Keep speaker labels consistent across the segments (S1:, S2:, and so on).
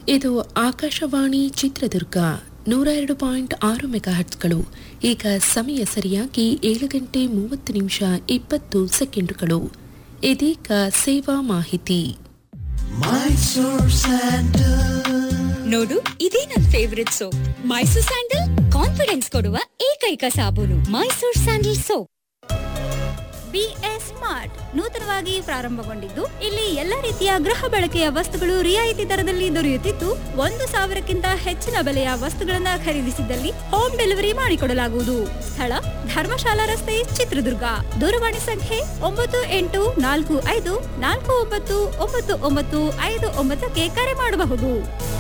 S1: ಇದು ಆಕಾಶವಾಣಿ ಚಿತ್ರದುರ್ಗ 102.6 ಮೆಗಾಹರ್ಟ್ಸ್ಗಳು. ಈಗ ಸಮಯ ಸರಿಯಾಗಿ 7:30 ಇದೀಗ ಸೇವಾ ಮಾಹಿತಿ.
S2: ನೋಡು, ಇದೇ ನನ್ favourite soap. Mysore sandal confidence ಕೊಡುವ ಏಕೈಕ ಸಾಬೂನು Mysore sandal soap.
S3: BS smart ನೂತನವಾಗಿ ಪ್ರಾರಂಭಗೊಂಡಿದ್ದು, ಇಲ್ಲಿ ಎಲ್ಲ ರೀತಿಯ ಗೃಹ ಬಳಕೆಯ ವಸ್ತುಗಳು ರಿಯಾಯಿತಿ ದರದಲ್ಲಿ ದೊರೆಯುತ್ತಿದ್ದು, 1,000ಕ್ಕಿಂತ ಹೆಚ್ಚಿನ ಬೆಲೆಯ ವಸ್ತುಗಳನ್ನು ಖರೀದಿಸಿದಲ್ಲಿ ಹೋಮ್ ಡೆಲಿವರಿ ಮಾಡಿಕೊಡಲಾಗುವುದು. ಸ್ಥಳ ಧರ್ಮಶಾಲಾ ರಸ್ತೆ, ಚಿತ್ರದುರ್ಗ. ದೂರವಾಣಿ ಸಂಖ್ಯೆ 9845499959 ಕರೆ ಮಾಡಬಹುದು.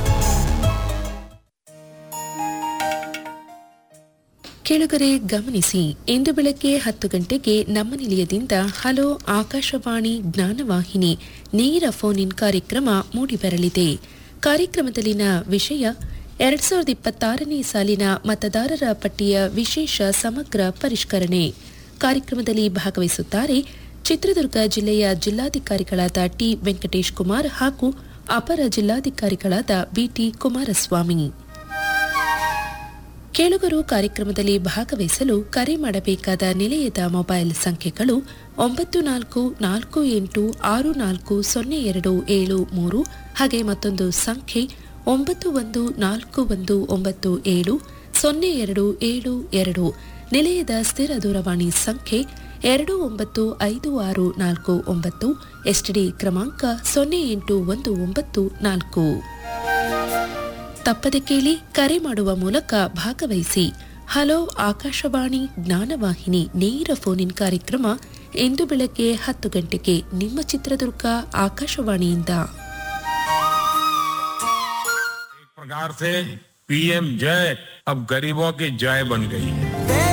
S1: ಕೆಳಗರೆ ಗಮನಿಸಿ, ಇಂದು ಬೆಳಗ್ಗೆ 10 ಗಂಟೆಗೆ ನಮ್ಮ ನಿಲಯದಿಂದ ಹಲೋ ಆಕಾಶವಾಣಿ ಜ್ಞಾನವಾಹಿನಿ ನೇರ ಫೋನ್ ಇನ್ ಕಾರ್ಯಕ್ರಮ ಮೂಡಿಬರಲಿದೆ. ಕಾರ್ಯಕ್ರಮದಲ್ಲಿನ ವಿಷಯ 2026ನೇ ಸಾಲಿನ ಮತದಾರರ ಪಟ್ಟಿಯ ವಿಶೇಷ ಸಮಗ್ರ ಪರಿಷ್ಕರಣೆ. ಕಾರ್ಯಕ್ರಮದಲ್ಲಿ ಭಾಗವಹಿಸುತ್ತಾರೆ ಚಿತ್ರದುರ್ಗ ಜಿಲ್ಲೆಯ ಜಿಲ್ಲಾಧಿಕಾರಿಗಳಾದ ಟಿ ವೆಂಕಟೇಶ್ ಕುಮಾರ್ ಹಾಗೂ ಅಪರ ಜಿಲ್ಲಾಧಿಕಾರಿಗಳಾದ ಬಿಟಿ ಕುಮಾರಸ್ವಾಮಿ. ಕೇಳುಗರು ಕಾರ್ಯಕ್ರಮದಲ್ಲಿ ಭಾಗವಹಿಸಲು ಕರೆ ಮಾಡಬೇಕಾದ ನಿಲಯದ ಮೊಬೈಲ್ ಸಂಖ್ಯೆಗಳು 9446402773 ಹಾಗೆ ಮತ್ತೊಂದು ಸಂಖ್ಯೆ 9141970272. ನಿಲಯದ ಸ್ಥಿರ ದೂರವಾಣಿ ಸಂಖ್ಯೆ 295649, ಎಸ್ಟಿಡಿ ಕ್ರಮಾಂಕ 08194. ತಪ್ಪದೆ ಕೇಳಿ, ಕರೆ ಮಾಡುವ ಮೂಲಕ ಭಾಗವಹಿಸಿ. ಹಲೋ ಆಕಾಶವಾಣಿ ಜ್ಞಾನವಾಹಿನಿ ನೇರ ಫೋನ್ ಇನ್ ಕಾರ್ಯಕ್ರಮ ಇಂದು ಬೆಳಗ್ಗೆ 10 ಗಂಟೆಗೆ ನಿಮ್ಮ ಚಿತ್ರದುರ್ಗ ಆಕಾಶವಾಣಿಯಿಂದ.
S4: एक प्रकार से पीएम जय अब गरीबों की जय बन गई है.